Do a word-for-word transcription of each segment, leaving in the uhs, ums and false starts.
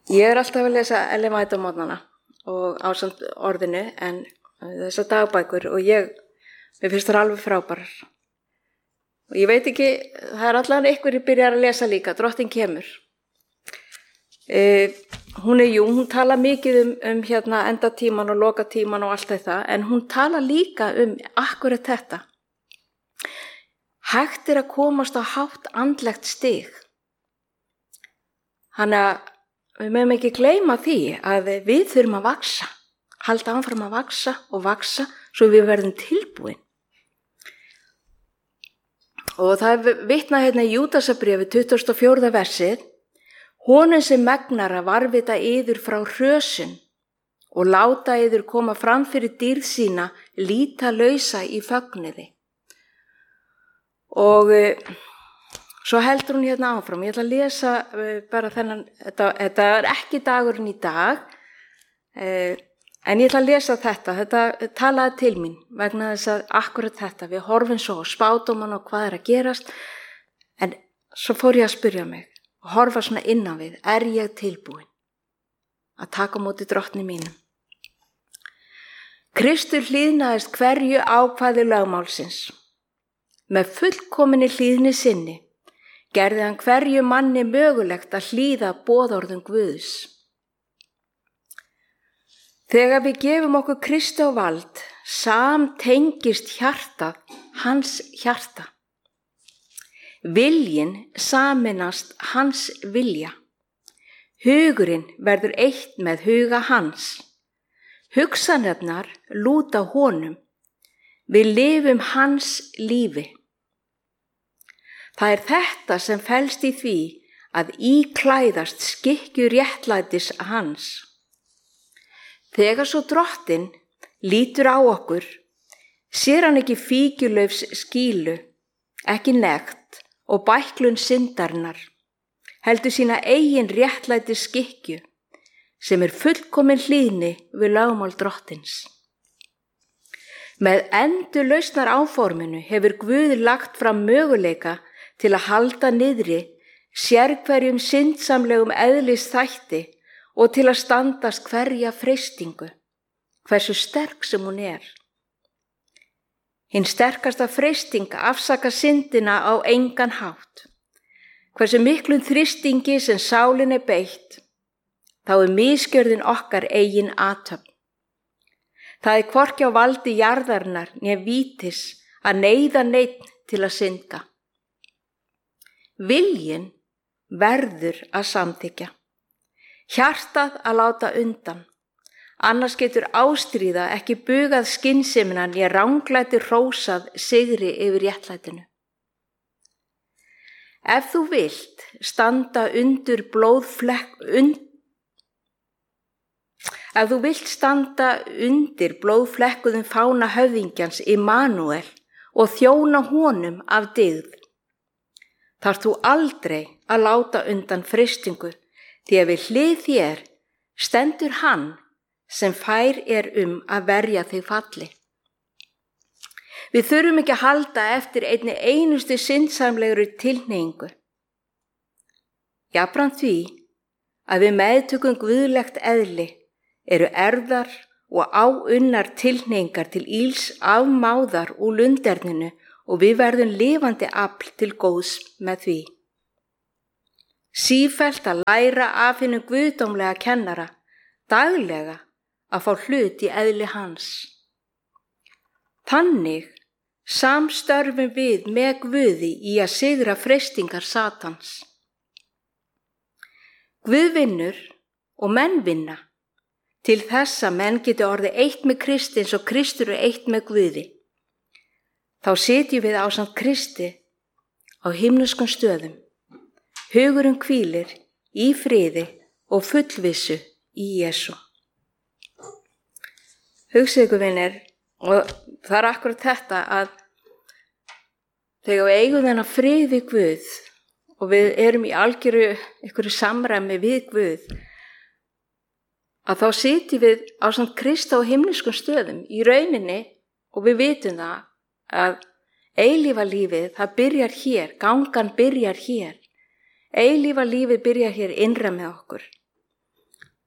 Ég er alltaf að lesa Ellen White á morgnana og ásamt orðinu en þessar dagbækur og ég, mér finnst það alveg frábærar. Og ég veit ekki, það er allavega einhverjir byrjar að lesa líka, Drottin kemur. E, hún er jú, hún tala mikið um, um hérna endatíman og lokatíman og allt þetta, en hún tala líka um akkurat þetta. Hægt er að komast á hátt andlegt stig. Þannig að við mögum ekki gleyma því að við þurfum að vaksa, halda áfram að vaksa og vaksa svo við verðum tilbúin. Og það er vitnað hérna í Júdasarbréfi tuttugasta og fjórða versið, honum sem megnar að varvita yður frá hrösun og láta yður koma fram fyrir dýrð sína líta lausa í fögnuði. Og svo heldur hún hérna áfram. Ég ætla að lesa uh, bara þennan, þetta, þetta er ekki dagurinn í dag, uh, en ég ætla að lesa þetta. Þetta talaði til mín vegna þess að akkurat þetta, við horfum svo á spádóman og hvað er að gerast, en svo fór ég að spyrja mig og horfa svona innan við, er ég tilbúin að taka á móti drottni mínum? Kristur hlýðnaðist hverju ákvæði lögmálsins. Með fullkominni hlýðni sinni gerði hann hverju manni mögulegt að hlýða boðorðum Guðs. Þegar við gefum okkur Kristi á vald, samtengist hjartað hans hjarta. Viljinn sameinast hans vilja. Hugurinn verður eitt með huga hans. Hugsanirnar lúta honum. Við lifum hans lífi. Það er þetta sem felst í því að íklæðast skikkju réttlætis hans. Þegar svo Drottinn lítur á okkur, sér hann ekki fíkjulaufs skýlu, ekki nekt og bæklun syndarinnar, heldur sína eigin réttlætis skikkju, sem er fullkomin hlýðni við lögmál Drottins. Með endurlausnar áforminu hefur Guð lagt fram möguleika til að halda niðri sérhverjum syndsamlegum eðlis þætti og til að standast hverja freistingu, hversu sterk sem hún er. Hinn sterkasta freisting afsaka syndina á engan hátt. Hversu miklum þrýstingi sem sálin er beitt, þá er misgjörðin okkar eigin athöfn. Það er hvorki á valdi jarðarinnar né vítis að neyða neinn til að synda. Viljinn verður að samþykkja. Hjartað að láta undan. Annars getur ástríða ekki bugað skynsemina né ranglæti hrósað sigri yfir réttlætinu. Ef þú vilt standa undir blóðflekk und Ef þú vilt standa undir blóðflekkuðum fána höfðingjans Immanuel og þjóna honum af dygð, þarft þú aldrei að láta undan freistingu, því að við hlið þér stendur hann sem fær er um að verja þig falli. Við þurfum ekki að halda eftir einni einustu syndsamlegri tilhneigingu. Jafnframt því að við meðtökum guðlegt eðli eru erfðar og áunnar tilhneigingar til íls afmáðar úr lunderninu og við verðum lifandi afl til góðs með því. Sífellt að læra af hinu guðdómlega kennara, daglega að fá hlut í eðli hans. Þannig samstörfum við með Guði í að sigra freistingar Satans. Guð vinnur og menn vinna til þess að menn geti orðið eitt með Kristi eins og Kristur er eitt með Guði. Þá sitjum við ásamt Kristi á himneskum stöðum. Hugurinn hvílir í friði og fullvissu í Jesú. Hugsið ykkur vinir, og það er akkurat þetta að þegar við eigum þennan frið við Guð og við erum í algjöru ykkur samræmi við Guð, að þá sitjum við ásamt Kristi á himneskum stöðum í rauninni og við vitum það að eilífa lífið, það byrjar hér, gangan byrjar hér. Eilífa lífið byrjar hér innra með okkur.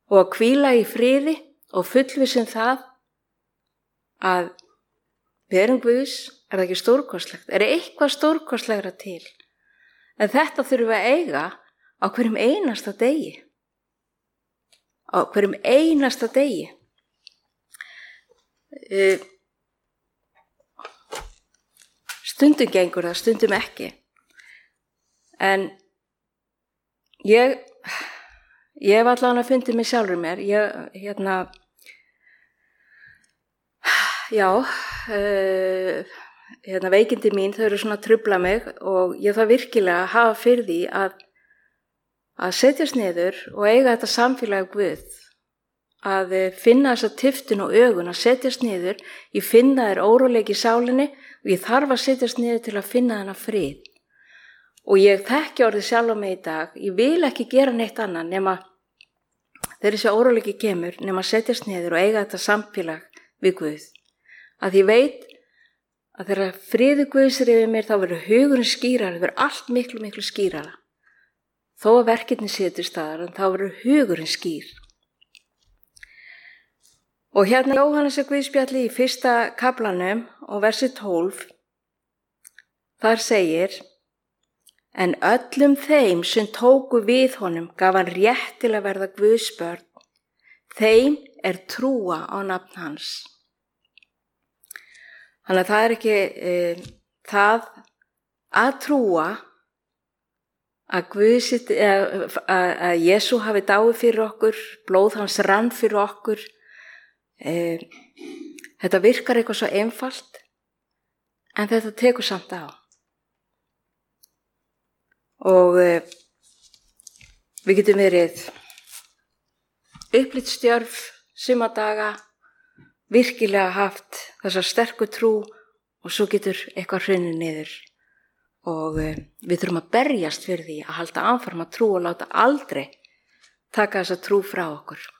og að hvíla í friði og fullvissum það að við erum Guðs. Er það ekki stórkostlegt? Er eitthvað stórkostlegra til? En þetta þurfum við að eiga á hverjum einasta degi. Á hverjum einasta degi. Stundum gengur það, stundum ekki. En ég, ég hef allavega fundið mig sjálfur mér. Ég, hérna, já, uh, hérna veikindi mín, þau eru svona að trufla mig og ég þarf virkilega að hafa fyrir því að, að setjast niður og eiga þetta samfélag Guð. Að finna þessa tyftun og ögun, að setjast niður, ég finna þér óróleiki í sálinni og ég þarf að setjast niður til að finna þennan frið. Og ég þekki orðið sjálf á mig í dag, ég vil ekki gera neitt annað nema þegar þessi óróleiki kemur, nema að setjast niður og eiga þetta samfélag við Guð. Að ég veit að þegar friður Guðs er yfir mér, þá verður hugurinn skýrara, það verður allt miklu, miklu skýrara. Þó að verkefni sé til staðar, en þá verður hugurinn skýr. Og hérna Jóhannesar Guðspjalli í fyrsta kaflanum og versi tólf, þar segir: En öllum þeim sem tóku við honum gaf hann rétt til að verða Guðs börn. Þeim er trúa á nafn hans. Þannig að það er ekki e, það að trúa að, Guð sitt, að, að, að Jesú hafi dáið fyrir okkur, blóð hans rann fyrir okkur. E, þetta virkar eitthvað svo einfalt, en þetta tekur samt á. Og e, við getum verið upplýtt stjörf suma daga, virkilega haft þessa sterku trú og svo getur eitthvað hrunið niður. Og e, við þurfum að berjast fyrir því að halda áfram að trú og láta aldrei taka þessa trú frá okkur.